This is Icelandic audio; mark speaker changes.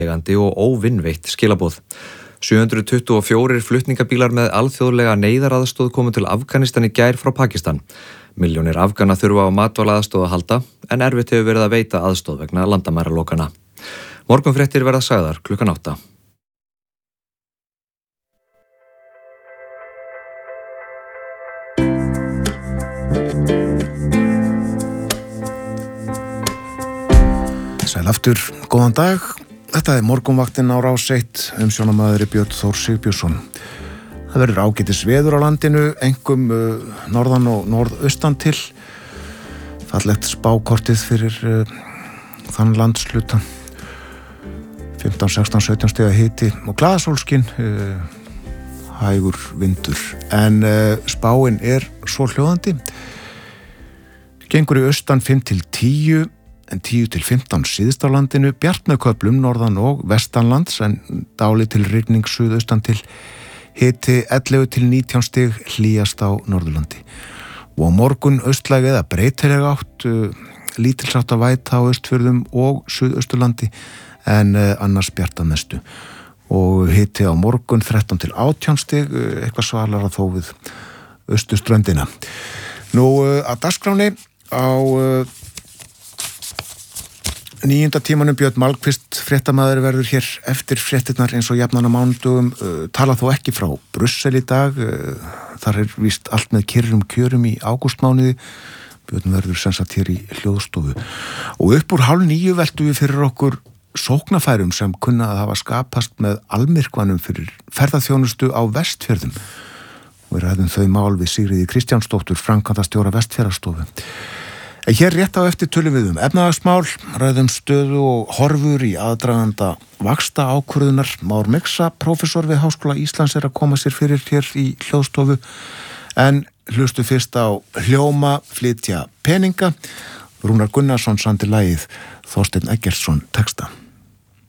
Speaker 1: eigandi og óvinveitt skilaboð. 724 flutningabílar með alþjóðlega neyðaraðstoð komu til Afganistan í gær frá Pakistan. Milljónir Afgana þurfa á matvælaaðstoð að halda, en erfitt hefur verið að veita aðstoð vegna landamæralokana. Morgunfréttir verða sagðar 8:00.
Speaker 2: Sæl aftur, góðan dag. Þetta morgunvaktin á Rás 1, umsjónamaður Björn Þór Sigbjörnsson. Það verður ágætis veður á landinu, einkum norðan og norðaustan til. Fallegt spákortið fyrir þann landsluta. 15, 16, 17 stiga hiti og glaðasólskin, hægur vindur. En spáin svo hljóðandi. Gengur í austan 5 til 10, en 10 til 15 síðst á landinu, bjart með köflum norðan og vestanlands, en dálítil rigning suðaustan til, hiti 11 til 19 stig, hlýjast á Norðurlandi. Og á morgun austlæg eða breytileg átt, lítilsátt að væta á Austfjörðum og Suðausturlandi, en annars bjart að mestu. Og hiti á morgun 13 til 18 stig, eitthvað svalara þó við austurströndina. Nú að dagskráni á 9. tímanum Björn Malmqvist fréttamaður verður hér eftir fréttirnar eins og jafnan á mánudögum, tala þó ekki frá Brussel í dag, þar víst allt með kyrrum kjörum í ágústmánuði. Björn verður sem sagt hér í hljóðstofu. Og upp úr 8:30 veltum við fyrir okkur sóknarfærum sem kunna að hafa skapast með almyrkvanum fyrir ferðaþjónustu á Vestfjörðum. Og við ræðum þau mál við Sigríði Kristjánsdóttur, framkvæmdastjóra Vestfjarðastofu. En hér rétt á eftir tölum við efnahagsmál, ræðum stöðu og horfur í aðdraganda vaxta ákvörðunar. Már Mixa, prófessor við Háskóla Íslands, að koma sér fyrir hér í hljóðstofu. En hlustu fyrst á Hljóma flytja peninga. Rúnar Gunnarsson samdi lagið, Þorsteinn Eggertsson texta.